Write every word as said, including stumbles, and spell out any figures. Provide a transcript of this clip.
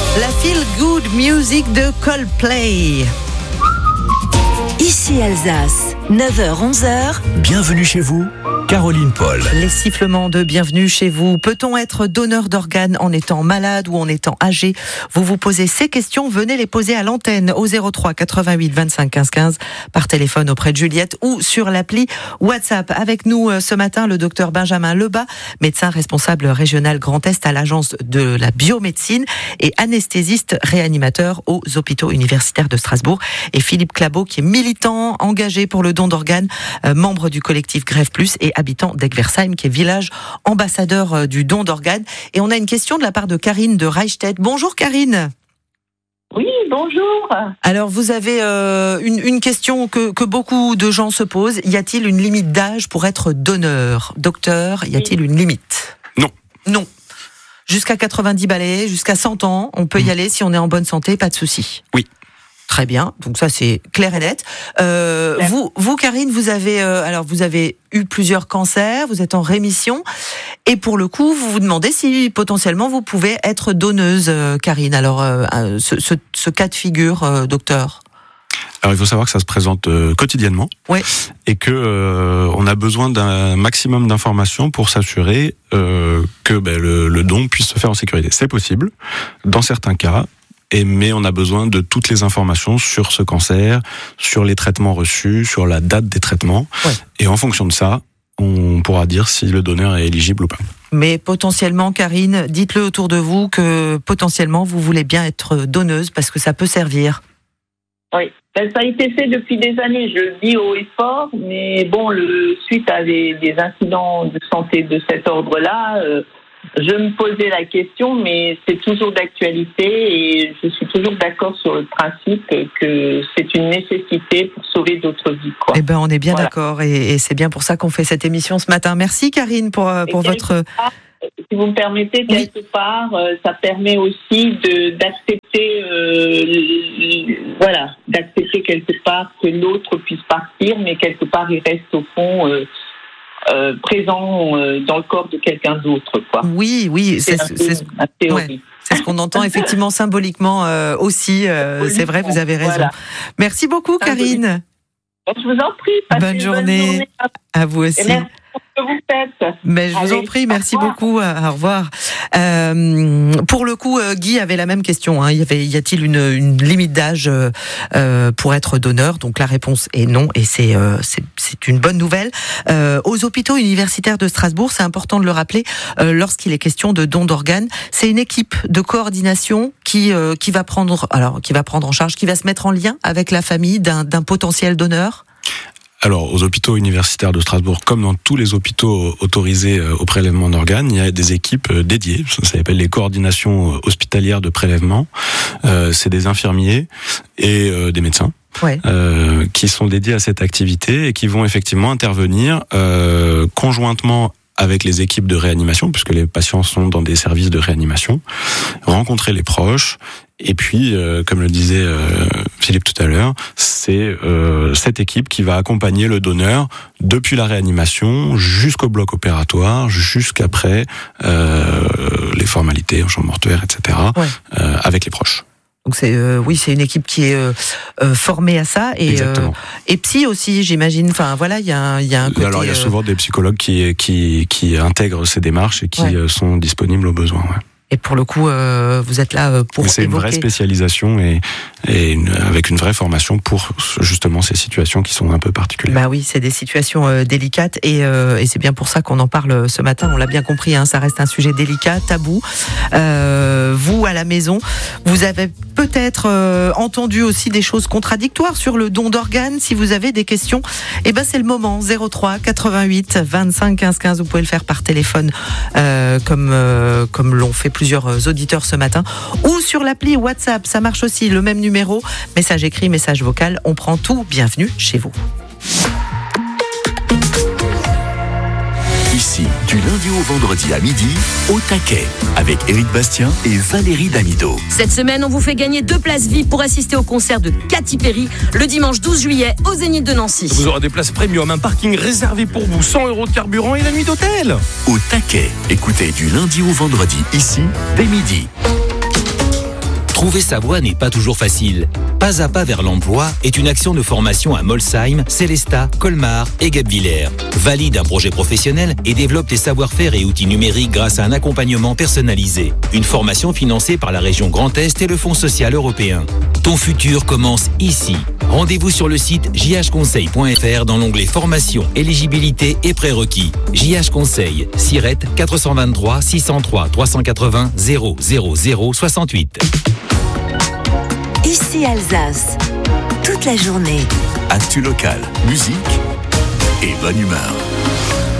La Feel Good Music de Coldplay. Ici Alsace, neuf heures onze heures. Bienvenue chez vous, Caroline Paul. Les sifflements de bienvenue chez vous. Peut-on être donneur d'organes en étant malade ou en étant âgé ? Vous vous posez ces questions, venez les poser à l'antenne au zéro trois quatre-vingt-huit vingt-cinq quinze quinze par téléphone auprès de Juliette ou sur l'appli WhatsApp. Avec nous ce matin, le docteur Benjamin Lebas, médecin responsable régional Grand Est à l'agence de la biomédecine et anesthésiste réanimateur aux hôpitaux universitaires de Strasbourg. Et Philippe Clabot, qui est militant engagé pour le don d'organes, euh, membre du collectif Grève Plus et habitant d'Egversheim, qui est village ambassadeur euh, du don d'organes. Et on a une question de la part de Karine de Reichstedt. Bonjour Karine. Oui, bonjour. Alors vous avez euh, une, une question que, que beaucoup de gens se posent. Y a-t-il une limite d'âge pour être donneur ? Docteur, y a-t-il une limite ? Non. Non. Jusqu'à quatre-vingt-dix balais, jusqu'à cent ans, on peut y aller si on est en bonne santé, pas de souci. Oui. Très bien, donc ça c'est clair et net. Euh, vous, vous, Karine, vous avez, euh, alors vous avez eu plusieurs cancers, vous êtes en rémission, et pour le coup, vous vous demandez si potentiellement vous pouvez être donneuse, euh, Karine. Alors, euh, ce, ce, ce cas de figure, euh, docteur. Alors il faut savoir que ça se présente euh, quotidiennement, ouais. et que euh, on a besoin d'un maximum d'informations pour s'assurer euh, que ben, le, le don puisse se faire en sécurité. C'est possible, dans certains cas. Et, mais on a besoin de toutes les informations sur ce cancer, sur les traitements reçus, sur la date des traitements. Ouais. Et en fonction de ça, on pourra dire si le donneur est éligible ou pas. Mais potentiellement, Karine, dites-le autour de vous que potentiellement vous voulez bien être donneuse parce que ça peut servir. Oui, ben, ça a été fait depuis des années, je le dis haut et fort, mais bon, le, suite à des, des incidents de santé de cet ordre-là, euh, je me posais la question, mais c'est toujours d'actualité et je suis toujours d'accord sur le principe que c'est une nécessité pour sauver d'autres vies, quoi. Eh ben, on est bien voilà. d'accord et, et c'est bien pour ça qu'on fait cette émission ce matin. Merci Karine pour, pour votre... Part, si vous me permettez, quelque oui. part, ça permet aussi de, d'accepter, euh, voilà, d'accepter quelque part que l'autre puisse partir, mais quelque part il reste au fond... Euh, Euh, présent euh, dans le corps de quelqu'un d'autre, quoi. Oui, oui, c'est, c'est, peu, c'est, c'est, ouais, c'est ce qu'on entend effectivement symboliquement euh, aussi. Euh, c'est vrai, vous avez raison. Voilà. Merci beaucoup, Karine. Je vous en prie. Bonne, bonne journée. journée à vous aussi. Et merci pour ce que vous faites. Mais je Allez, vous en prie, merci beaucoup. Au revoir. Euh, pour le coup, Guy avait la même question. Hein. Y, avait, y a-t-il une, une limite d'âge euh, pour être donneur ? Donc la réponse est non, et c'est, euh, c'est, c'est une bonne nouvelle. Euh, aux hôpitaux universitaires de Strasbourg, c'est important de le rappeler, euh, lorsqu'il est question de don d'organes, c'est une équipe de coordination qui euh, qui va prendre, alors qui va prendre en charge, qui va se mettre en lien avec la famille d'un, d'un potentiel donneur. Alors, aux hôpitaux universitaires de Strasbourg, comme dans tous les hôpitaux autorisés au prélèvement d'organes, il y a des équipes dédiées. Ça s'appelle les coordinations hospitalières de prélèvement. Euh, c'est des infirmiers et euh, des médecins. Ouais. Euh, qui sont dédiés à cette activité et qui vont effectivement intervenir euh, conjointement avec les équipes de réanimation, puisque les patients sont dans des services de réanimation, rencontrer les proches, et puis, euh, comme le disait euh, Philippe tout à l'heure, c'est euh, cette équipe qui va accompagner le donneur depuis la réanimation jusqu'au bloc opératoire, jusqu'après euh, les formalités en chambre mortuaire, et cetera, ouais. euh, avec les proches. Donc c'est euh, oui, c'est une équipe qui est euh, euh, formée à ça et euh, et psy aussi, j'imagine. Enfin voilà, il y a il y a un côté. Alors il y a souvent des psychologues qui qui qui intègrent ces démarches et qui ouais. sont disponibles au besoin. Ouais. Et pour le coup, euh, vous êtes là pour. C'est évoquer... une vraie spécialisation et, et une, avec une vraie formation pour justement ces situations qui sont un peu particulières. Bah oui, c'est des situations euh, délicates et, euh, et c'est bien pour ça qu'on en parle ce matin. On l'a bien compris, hein, ça reste un sujet délicat, tabou. Euh, vous à la maison, vous avez peut-être euh, entendu aussi des choses contradictoires sur le don d'organes. Si vous avez des questions, eh ben c'est le moment. zéro trois quatre-vingt-huit vingt-cinq quinze quinze. Vous pouvez le faire par téléphone, euh, comme euh, comme l'ont fait plusieurs auditeurs ce matin, ou sur l'appli WhatsApp, ça marche aussi, le même numéro, message écrit, message vocal, on prend tout, bienvenue chez vous. Ici, du lundi au vendredi à midi, au taquet, avec Éric Bastien et Valérie Damido. Cette semaine, on vous fait gagner deux places V I P pour assister au concert de Katy Perry le dimanche douze juillet au Zénith de Nancy. Vous aurez des places premium, un parking réservé pour vous, cent euros de carburant et la nuit d'hôtel. Au taquet, écoutez du lundi au vendredi, ici, dès midi. Trouver sa voie n'est pas toujours facile. Pas à pas vers l'emploi est une action de formation à Molsheim, Célestat, Colmar et Guebwiller. Valide un projet professionnel et développe tes savoir-faire et outils numériques grâce à un accompagnement personnalisé. Une formation financée par la région Grand Est et le Fonds social européen. Ton futur commence ici. Rendez-vous sur le site j h conseil point f r dans l'onglet formation, éligibilité et prérequis. J H Conseil, Sirette quatre cent vingt-trois six cent trois trois cent quatre-vingts zéro zéro zéro soixante-huit. Ici Alsace, toute la journée. Actu local, musique et bonne humeur.